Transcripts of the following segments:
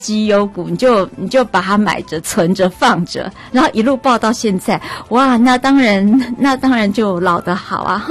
绩优股，你就把它买着、存着、放着，然后一路抱到现在，哇，那当然就老得好啊！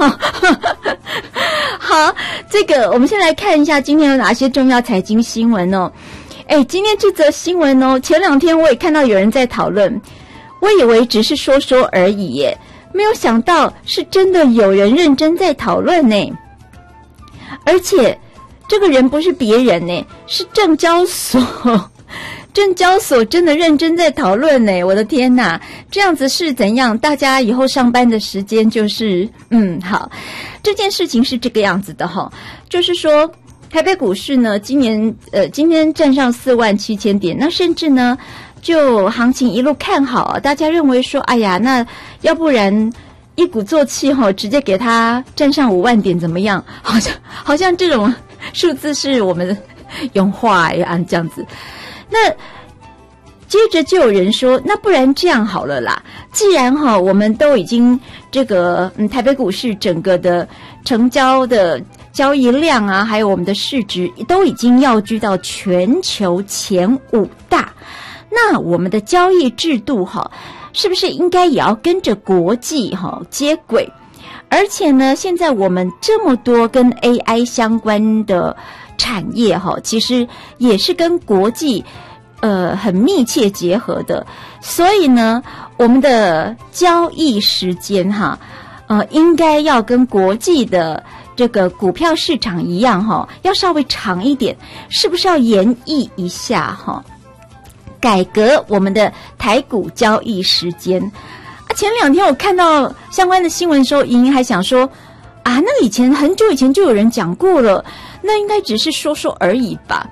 好，这个我们先来看一下今天有哪些重要财经新闻哦。今天这则新闻哦，前2天我也看到有人在讨论，我以为只是说说而已耶，没有想到是真的有人认真在讨论呢，而且这个人不是别人呢，是证交所。证交所真的认真在讨论呢，我的天哪，这样子是怎样？大家以后上班的时间就是好，这件事情是这个样子的哈，就是说台北股市呢，今天站上47000点，那甚至呢就行情一路看好，大家认为说，哎呀，那要不然一鼓作气直接给它站上5万点怎么样？好像这种数字是我们用话呀这样子。那接着就有人说，那不然这样好了啦，既然我们都已经这个台北股市整个的成交的交易量啊，还有我们的市值都已经要居到全球前5大，那我们的交易制度是不是应该也要跟着国际接轨？而且呢，现在我们这么多跟 AI 相关的产业其实也是跟国际很密切结合的，所以呢，我们的交易时间应该要跟国际的这个股票市场一样要稍微长一点，是不是要研议一下改革我们的台股交易时间？前2天我看到相关的新闻的时候，莹莹还想说那以前很久以前就有人讲过了，那应该只是说说而已吧。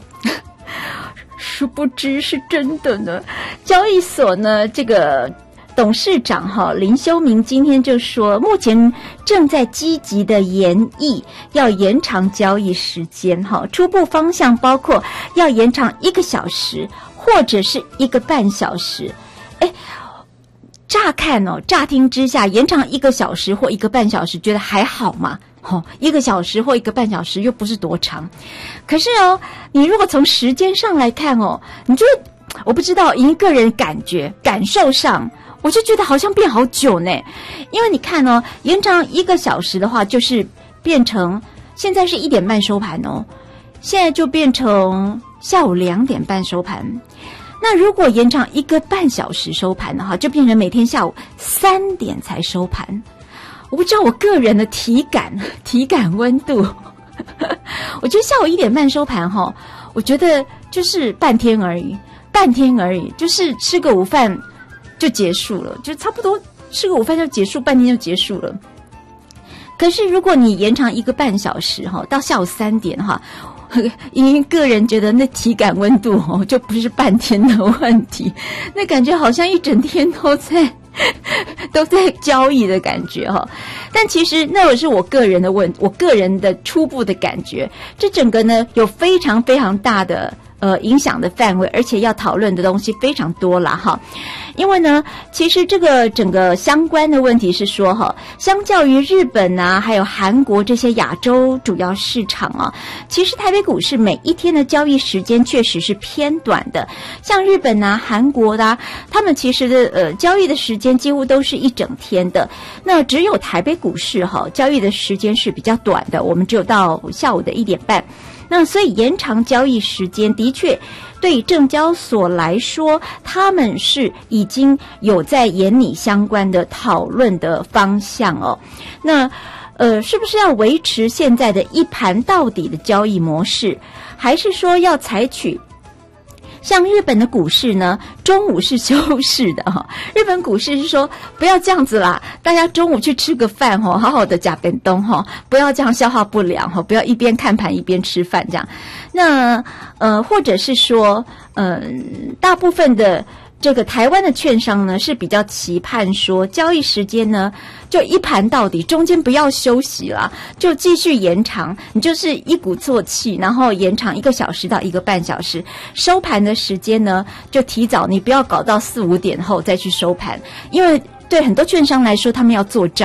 殊不知是真的呢。交易所呢，这个董事长林修明今天就说，目前正在积极的研议要延长交易时间初步方向包括要延长1个小时或者是1个半小时。乍看乍听之下，延长1个小时或1个半小时觉得还好嘛，1个小时或1个半小时又不是多长。可是你如果从时间上来看你就我不知道，以个人感受上，我就觉得好像变好久呢。因为你看延长1个小时的话，就是变成现在是1点半收盘现在就变成下午2点半收盘。那如果延长1个半小时收盘的话，就变成每天下午3点才收盘。我不知道我个人的体感温度我觉得下午1点半收盘我觉得就是半天而已，就是吃个午饭就结束了，就差不多吃个午饭就结束，半天就结束了。可是如果你延长1个半小时到下午3点因为个人觉得那体感温度就不是半天的问题，那感觉好像一整天都在交易的感觉但其实那也是我个人的初步的感觉，这整个呢有非常非常大的影响的范围，而且要讨论的东西非常多啦因为呢，其实这个整个相关的问题是说相较于日本啊还有韩国这些亚洲主要市场其实台北股市每一天的交易时间确实是偏短的。像日本啊韩国的他们其实的交易的时间几乎都是一整天的，那只有台北股市交易的时间是比较短的，我们只有到下午的1点半。那所以延长交易时间的确对证交所来说，他们是已经有在研拟相关的讨论的方向那是不是要维持现在的一盘到底的交易模式，还是说要采取像日本的股市呢，中午是休市的日本股市是说不要这样子啦，大家中午去吃个饭好好的吃便当不要这样消化不良不要一边看盘一边吃饭这样。那或者是说大部分的这个台湾的券商呢是比较期盼说交易时间呢就一盘到底，中间不要休息啦，就继续延长，你就是一鼓作气，然后延长1个小时到1个半小时，收盘的时间呢就提早，你不要搞到4、5点后再去收盘，因为对很多券商来说他们要做账，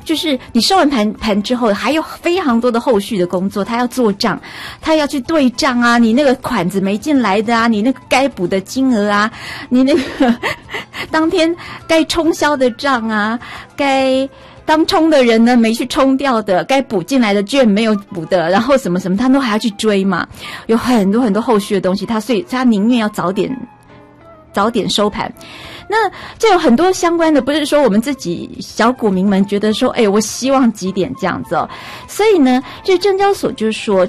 就是你收完盘之后，还有非常多的后续的工作，他要做账，他要去对账啊，你那个款子没进来的啊，你那个该补的金额啊，你那个当天该冲销的账啊，该当冲的人呢没去冲掉的，该补进来的券没有补的，然后什么什么他都还要去追嘛，有很多很多后续的东西，所以他宁愿要早点收盘。那这有很多相关的，不是说我们自己小股民们觉得说，我希望几点这样子哦。所以呢，这证交所就是说，